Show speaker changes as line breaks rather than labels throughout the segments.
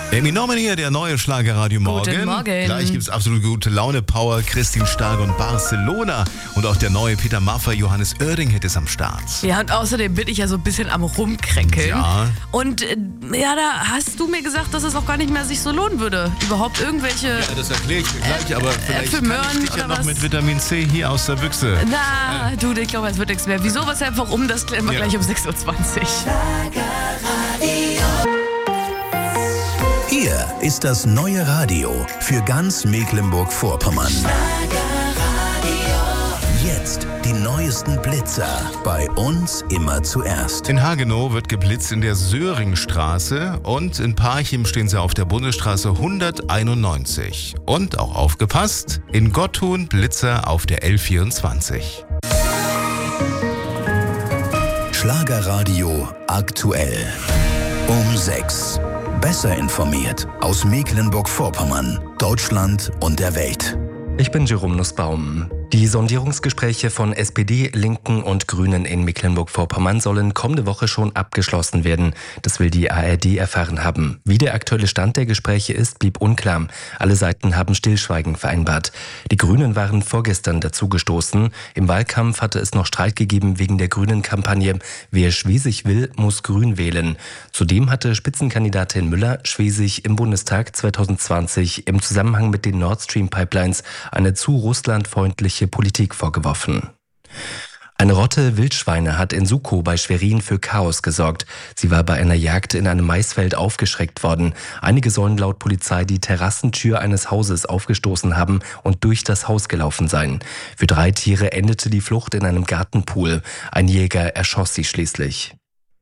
Emmy Norman hier, der neue Schlagerradio Morgen.
Guten Morgen.
Gleich gibt's absolut gute Laune, Power, Christine Stark und Barcelona. Und auch der neue Peter Maffay, Johannes Oerding ist am Start.
Ja, und außerdem bin ich ja so ein bisschen am Rumkränkeln.
Ja.
Und da hast du mir gesagt, dass es auch gar nicht mehr sich so lohnen würde, überhaupt irgendwelche...
Ja, das erkläre ich dir gleich, aber vielleicht kann
Möhren
ich dich ja
oder
noch
was?
mit Vitamin C hier aus der Büchse.
Na, du, ich glaube, es wird nichts mehr. Wieso, was einfach das klären wir gleich um 6.20 Uhr.
Hier ist das neue Radio für ganz Mecklenburg-Vorpommern. Jetzt die neuesten Blitzer. Bei uns immer zuerst.
In Hagenow wird geblitzt in der Söringstraße und in Parchim stehen sie auf der Bundesstraße 191. Und auch aufgepasst, in Gotthun Blitzer auf der L24.
Schlagerradio aktuell. Um 6. Besser informiert aus Mecklenburg-Vorpommern, Deutschland und der Welt.
Ich bin Jerome Nussbaum. Die Sondierungsgespräche von SPD, Linken und Grünen in Mecklenburg-Vorpommern sollen kommende Woche schon abgeschlossen werden. Das will die ARD erfahren haben. Wie der aktuelle Stand der Gespräche ist, blieb unklar. Alle Seiten haben Stillschweigen vereinbart. Die Grünen waren vorgestern dazugestoßen. Im Wahlkampf hatte es noch Streit gegeben wegen der Grünen-Kampagne. Wer Schwesig will, muss Grün wählen. Zudem hatte Spitzenkandidatin Müller Schwesig im Bundestag 2020 im Zusammenhang mit den Nord Stream Pipelines eine zu russlandfreundliche Politik vorgeworfen. Eine Rotte Wildschweine hat in Sukow bei Schwerin für Chaos gesorgt. Sie war bei einer Jagd in einem Maisfeld aufgeschreckt worden. Einige sollen laut Polizei die Terrassentür eines Hauses aufgestoßen haben und durch das Haus gelaufen sein. Für 3 Tiere endete die Flucht in einem Gartenpool. Ein Jäger erschoss sie schließlich.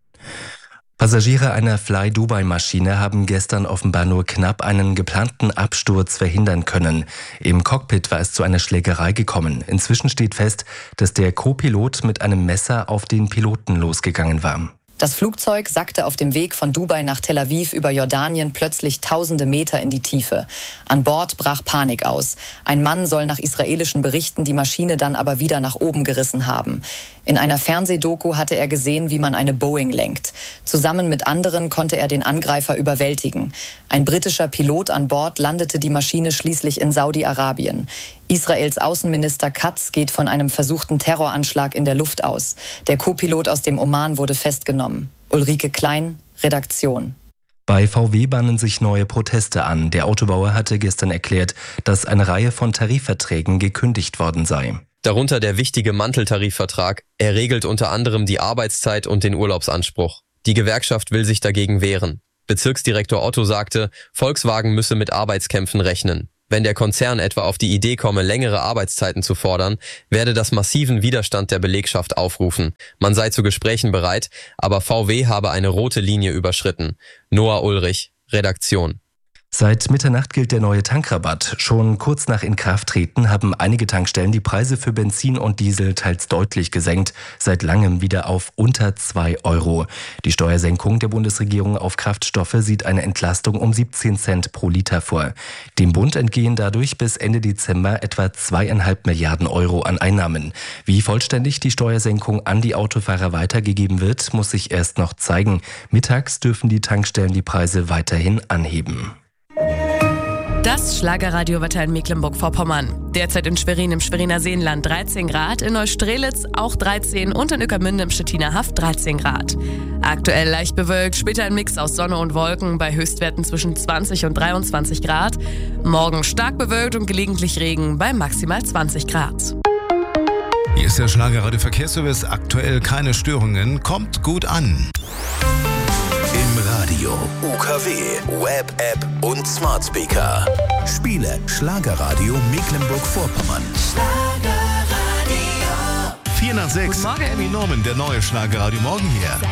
Passagiere einer Fly-Dubai-Maschine haben gestern offenbar nur knapp einen geplanten Absturz verhindern können. Im Cockpit war es zu einer Schlägerei gekommen. Inzwischen steht fest, dass der Co-Pilot mit einem Messer auf den Piloten losgegangen war.
Das Flugzeug sackte auf dem Weg von Dubai nach Tel Aviv über Jordanien plötzlich tausende Meter in die Tiefe. An Bord brach Panik aus. Ein Mann soll nach israelischen Berichten die Maschine dann aber wieder nach oben gerissen haben. In einer Fernsehdoku hatte er gesehen, wie man eine Boeing lenkt. Zusammen mit anderen konnte er den Angreifer überwältigen. Ein britischer Pilot an Bord landete die Maschine schließlich in Saudi-Arabien. Israels Außenminister Katz geht von einem versuchten Terroranschlag in der Luft aus. Der Co-Pilot aus dem Oman wurde festgenommen. Ulrike Klein, Redaktion.
Bei VW bahnen sich neue Proteste an. Der Autobauer hatte gestern erklärt, dass eine Reihe von Tarifverträgen gekündigt worden sei.
Darunter der wichtige Manteltarifvertrag. Er regelt unter anderem die Arbeitszeit und den Urlaubsanspruch. Die Gewerkschaft will sich dagegen wehren. Bezirksdirektor Otto sagte, Volkswagen müsse mit Arbeitskämpfen rechnen. Wenn der Konzern etwa auf die Idee komme, längere Arbeitszeiten zu fordern, werde das massiven Widerstand der Belegschaft aufrufen. Man sei zu Gesprächen bereit, aber VW habe eine rote Linie überschritten. Noah Ulrich, Redaktion.
Seit Mitternacht gilt der neue Tankrabatt. Schon kurz nach Inkrafttreten haben einige Tankstellen die Preise für Benzin und Diesel teils deutlich gesenkt, seit langem wieder auf unter 2 €. Die Steuersenkung der Bundesregierung auf Kraftstoffe sieht eine Entlastung um 17 Cent pro Liter vor. Dem Bund entgehen dadurch bis Ende Dezember etwa 2,5 Milliarden € an Einnahmen. Wie vollständig die Steuersenkung an die Autofahrer weitergegeben wird, muss sich erst noch zeigen. Mittags dürfen die Tankstellen die Preise weiterhin anheben.
Das Schlagerradio-Wetter in Mecklenburg-Vorpommern. Derzeit in Schwerin im Schweriner Seenland 13 Grad, in Neustrelitz auch 13 und in Ueckermünde im Stettiner Haff 13 Grad. Aktuell leicht bewölkt, später ein Mix aus Sonne und Wolken bei Höchstwerten zwischen 20 und 23 Grad. Morgen stark bewölkt und gelegentlich Regen bei maximal 20 Grad.
Hier ist der Schlagerradio Verkehrsservice. Aktuell keine Störungen. Kommt gut an.
Im Radio, UKW, Web-App und Smart Speaker. Spiele Schlagerradio Mecklenburg-Vorpommern.
4 nach 6.
Guten Morgen.
Emmy Norman, der neue Schlagerradio Morgen hier.